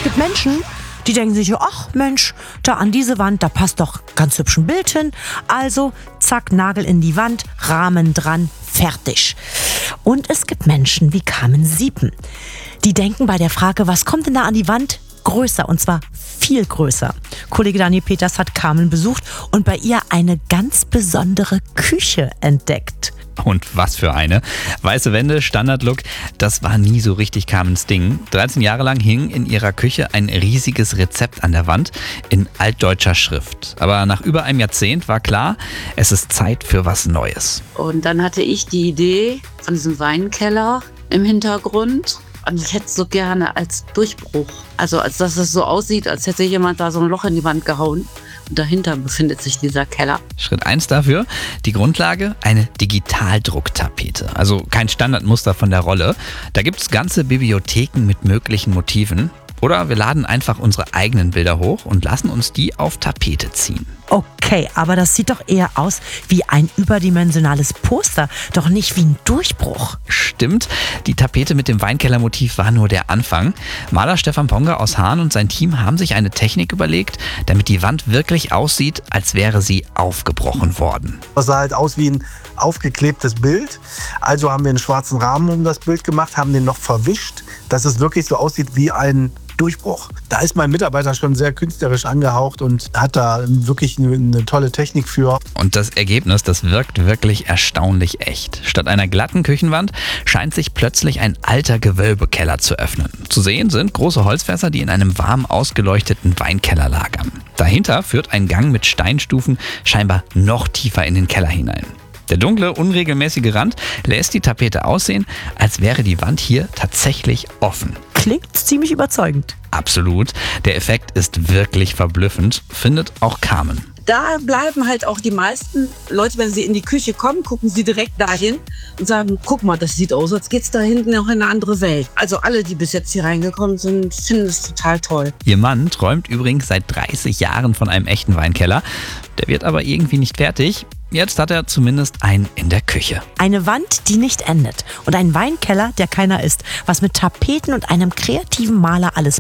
es gibt Menschen, die denken sich, ach Mensch, da an diese Wand, da passt doch ganz hübsch ein Bild hin. Also zack, Nagel in die Wand, Rahmen dran, fertig. Und es gibt Menschen wie Carmen Siepen. Die denken bei der Frage, was kommt denn da an die Wand, größer, und zwar viel größer. Kollege Daniel Peters hat Carmen besucht und bei ihr eine ganz besondere Küche entdeckt. Und was für eine. Weiße Wände, Standardlook, das war nie so richtig Carmens Ding. 13 Jahre lang hing in ihrer Küche ein riesiges Rezept an der Wand in altdeutscher Schrift. Aber nach über einem Jahrzehnt war klar, es ist Zeit für was Neues. Und dann hatte ich die Idee von diesem Weinkeller im Hintergrund. Und ich hätte es so gerne als Durchbruch. Also als dass es so aussieht, als hätte jemand da so ein Loch in die Wand gehauen. Und dahinter befindet sich dieser Keller. Schritt 1 dafür, die Grundlage, eine Digitaldrucktapete. Also kein Standardmuster von der Rolle. Da gibt es ganze Bibliotheken mit möglichen Motiven. Oder wir laden einfach unsere eigenen Bilder hoch und lassen uns die auf Tapete ziehen. Okay, aber das sieht doch eher aus wie ein überdimensionales Poster, doch nicht wie ein Durchbruch. Stimmt, die Tapete mit dem Weinkellermotiv war nur der Anfang. Maler Stefan Ponger aus Hahn und sein Team haben sich eine Technik überlegt, damit die Wand wirklich aussieht, als wäre sie aufgebrochen worden. Das sah halt aus wie ein aufgeklebtes Bild. Also haben wir einen schwarzen Rahmen um das Bild gemacht, haben den noch verwischt, dass es wirklich so aussieht wie ein Durchbruch. Da ist mein Mitarbeiter schon sehr künstlerisch angehaucht und hat da wirklich eine tolle Technik für. Und das Ergebnis, das wirkt wirklich erstaunlich echt. Statt einer glatten Küchenwand scheint sich plötzlich ein alter Gewölbekeller zu öffnen. Zu sehen sind große Holzfässer, die in einem warm ausgeleuchteten Weinkeller lagern. Dahinter führt ein Gang mit Steinstufen scheinbar noch tiefer in den Keller hinein. Der dunkle, unregelmäßige Rand lässt die Tapete aussehen, als wäre die Wand hier tatsächlich offen. Klingt ziemlich überzeugend. Absolut. Der Effekt ist wirklich verblüffend, findet auch Carmen. Da bleiben halt auch die meisten Leute, wenn sie in die Küche kommen, gucken sie direkt dahin und sagen, guck mal, das sieht aus, als geht's da hinten noch in eine andere Welt. Also alle, die bis jetzt hier reingekommen sind, finden es total toll. Ihr Mann träumt übrigens seit 30 Jahren von einem echten Weinkeller. Der wird aber irgendwie nicht fertig. Jetzt hat er zumindest einen in der Küche. Eine Wand, die nicht endet. Und ein Weinkeller, der keiner ist. Was mit Tapeten und einem kreativen Maler alles